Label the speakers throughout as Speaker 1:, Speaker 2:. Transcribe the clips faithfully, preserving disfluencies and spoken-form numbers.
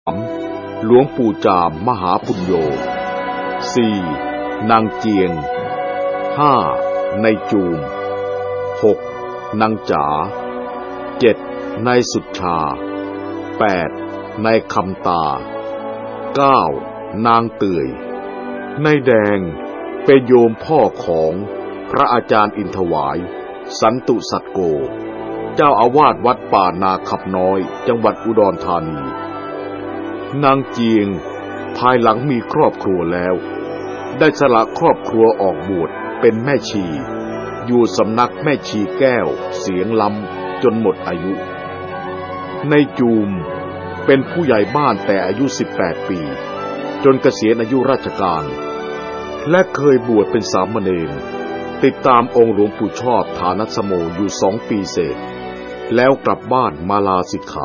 Speaker 1: หลวงปู่จามมหาปุญโญ สี่ นางเจียง ห้า นายจูม หก นางจ๋า เจ็ด นายสุชชา แปด นายคำตา เก้า นางเตื่อยนายแดงเป็นโยมพ่อของพระอาจารย์อินทวายสันตุสัตโกเจ้าอาวาสวัดป่านาคับน้อยจังหวัดอุดรธานีนางเจียงภายหลังมีครอบครัวแล้วได้สละครอบครัวออกบวชเป็นแม่ชีอยู่สำนักแม่ชีแก้วเสียงล้ำจนหมดอายุนายจูมเป็นผู้ใหญ่บ้านแต่อายุสิบแปดปีจนเกษียณอายุราชการและเคยบวชเป็นสามเณรติดตามองค์หลวงปู่ชอบฐานัสโมอยู่สองปีเศษแล้วกลับบ้านมาลาสิกขา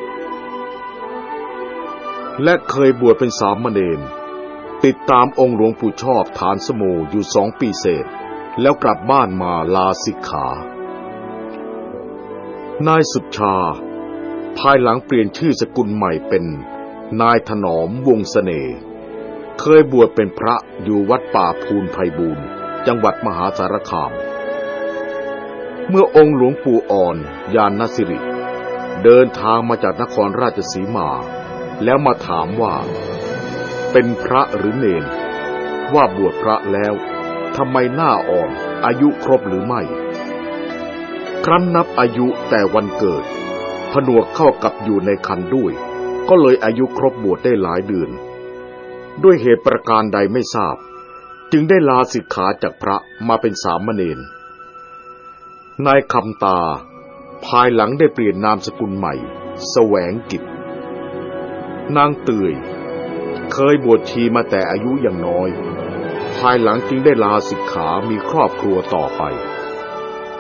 Speaker 1: และเคยบวชเป็นสามเณรติดตามองค์หลวงปู่ชอบฐานสโมอยู่สองปีเศษแล้วกลับบ้านมาลาสิกขานายสุชชาภายหลังเปลี่ยนชื่อสกุลใหม่เป็นนายถนอมวงเสน่ห์เคยบวชเป็นพระอยู่วัดป่าภูนไพบูลย์จังหวัดมหาสารคามเมื่อองค์หลวงปู่อ่อนญาณสิริเดินทางมาจากนครราชสีมาแล้วมาถามว่าเป็นพระหรือเณรว่าบวชพระแล้วทำไมหน้าอ่อนอายุครบหรือไม่ครั้นนับอายุแต่วันเกิดผนวกเข้ากับอยู่ในครรภ์ด้วยก็เลยอายุครบบวชได้หลายเดือนด้วยเหตุประการใดไม่ทราบจึงได้ลาสิกขาจากพระมาเป็นสามเณรนายคำตาภายหลังได้เปลี่ยนนามสกุลใหม่แสวงกิจนางเตื่อยเคยบวชชีมาแต่อายุยังน้อยภายหลังจึงได้ลาสิกขามีครอบครัวต่อไป